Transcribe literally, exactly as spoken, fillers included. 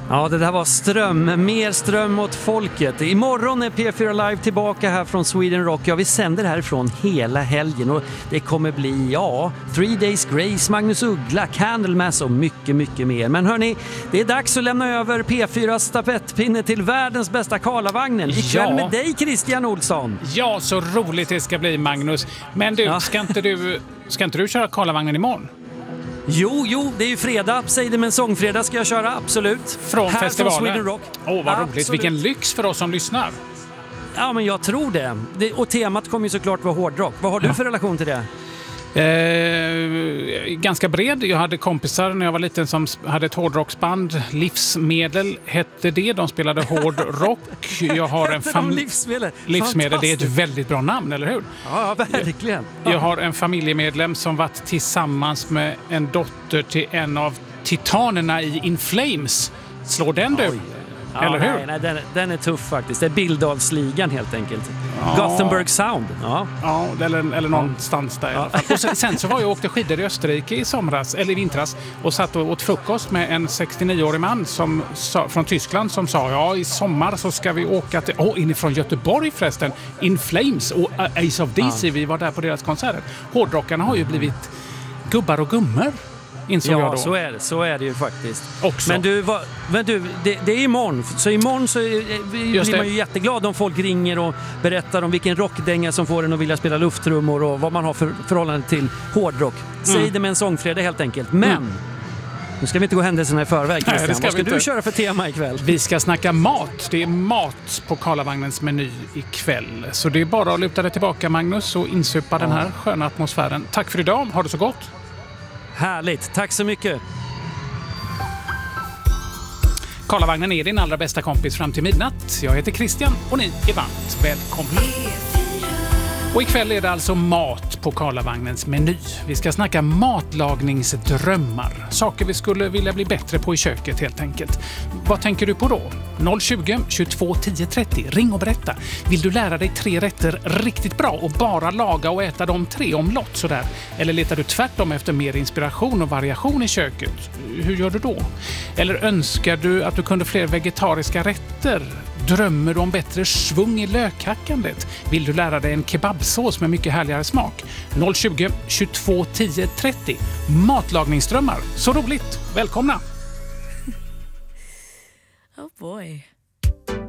Ja, det där var ström, mer ström åt folket. Imorgon är P fyra Live tillbaka här från Sweden Rock. Ja, vi sänder härifrån hela helgen och det kommer bli, ja, Three Days Grace, Magnus Uggla, Candlemass och mycket, mycket mer. Men hörni, det är dags att lämna över P fyras stafettpinne till världens bästa Karlavagnen. Ikväll Ja. med dig, Christian Olsson. Ja, så roligt det ska bli, Magnus. Men du, Ja. ska inte du, ska inte du köra Karlavagnen imorgon? Jo, jo, det är ju fredag. Säg det, men sångfredag ska jag köra, absolut. Från här festivalen? Från Sweden Rock. Åh, vad roligt. Absolut. Vilken lyx för oss som lyssnar. Ja, men jag tror det. det och temat kommer ju såklart vara hårdrock. Vad har du Ja. för relation till det? Eh, ganska bred. Jag hade kompisar när jag var liten som hade ett hårdrocksband. Livsmedel hette det. De spelade hård rock. Jag har en Hette de fam- livsmedel? Livsmedel, det är ett Fantastiskt. väldigt bra namn, eller hur? Ja, verkligen. Jag har en familjemedlem som varit tillsammans med en dotter till en av titanerna i In Flames. Slår den du? Oj. Ja, Eller hur? Nej, nej, den, den är tuff faktiskt. Det är Bildalsligan helt enkelt. Ja. Gothenburg Sound. Ja. Ja, eller, eller någonstans där i alla fall. Och sen, sen så var jag och åkte skidor i Österrike i somras, eller i vintras, och satt och åt frukost med en sextionio-årig man som sa, från Tyskland som sa, ja, i sommar så ska vi åka till, åh, inifrån Göteborg förresten, In Flames och uh, Ace of D C, ja. Vi var där på deras konserter. Hårdrockarna har ju blivit gubbar och gummor. Insåg jag Ja, då. så är det. Så är det ju faktiskt. Också. Men du, vad, men du det, det är imorgon. Så imorgon så är, Just blir det. man ju jätteglad om folk ringer och berättar om vilken rockdänga som får en att vilja spela lufttrummor och vad man har för förhållande till hårdrock. Säg Mm. det med en sångfredag helt enkelt. Men Mm. nu ska vi inte gå händelserna i förväg, Nej, Christian. det ska Vad ska vi du inte. köra för tema ikväll? Vi ska snacka mat. Det är mat på Karlavagnens meny ikväll. Så det är bara att luta dig tillbaka, Magnus, och insupa den här sköna atmosfären. Tack för idag. Ha det så gott. Härligt. Tack så mycket. Karlavagnen är din allra bästa kompis fram till midnatt. Jag heter Christian och ni är varmt välkomna. Och ikväll är det alltså mat på Karlavagnens meny. Vi ska snacka matlagningsdrömmar. Saker vi skulle vilja bli bättre på i köket helt enkelt. Vad tänker du på då? noll tjugo, tjugotvå, tio, trettio. Ring och berätta. Vill du lära dig tre rätter riktigt bra och bara laga och äta de tre omlott sådär? Eller letar du tvärtom efter mer inspiration och variation i köket? Hur gör du då? Eller önskar du att du kunde fler vegetariska rätter? Drömmer du om bättre svung i lökhackandet? Vill du lära dig en kebabsås med mycket härligare smak? noll tjugo, tjugotvå, tio, trettio. Matlagningsdrömmar. Så roligt. Välkomna! Oh boy.